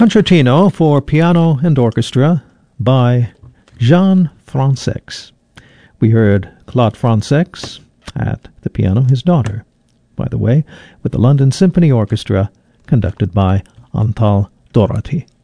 Concertino for Piano and Orchestra by Jean Fransex. We heard Claude Fransex at the piano, his daughter, by the way, with the London Symphony Orchestra, conducted by Antal Dorati.